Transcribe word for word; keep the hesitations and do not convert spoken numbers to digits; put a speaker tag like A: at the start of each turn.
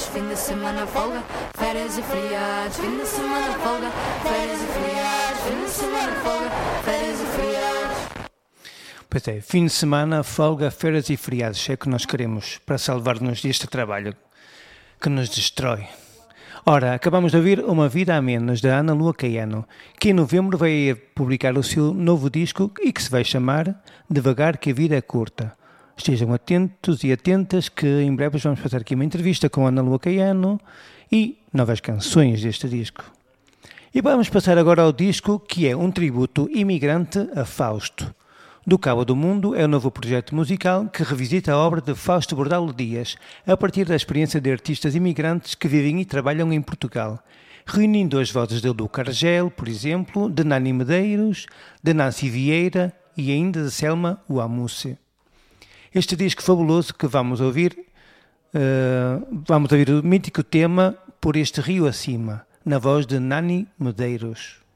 A: fim de semana folga, férias e feriados, fim de semana folga, férias e feriados, fim de semana folga, férias e feriados.
B: Pois é, fim de semana, folga, férias e feriados é o que nós queremos para salvar-nos deste trabalho que nos destrói. Ora, acabamos de ouvir Uma Vida a Menos, da Ana Lua Caiano, que em novembro vai publicar o seu novo disco e que se vai chamar Devagar que a Vida é Curta. Estejam atentos e atentas que em breve vamos fazer aqui uma entrevista com a Ana Lua Caiano e novas canções deste disco. E vamos passar agora ao disco que é um tributo imigrante a Fausto. Do Cabo do Mundo é o novo projeto musical que revisita a obra de Fausto Bordalo Dias, a partir da experiência de artistas imigrantes que vivem e trabalham em Portugal, reunindo as vozes de Luca Argel, por exemplo, de Nani Medeiros, de Nancy Vieira e ainda de Selma Uamusse. Este disco fabuloso que vamos ouvir, uh, vamos ouvir o mítico tema Por Este Rio Acima, na voz de Nani Medeiros.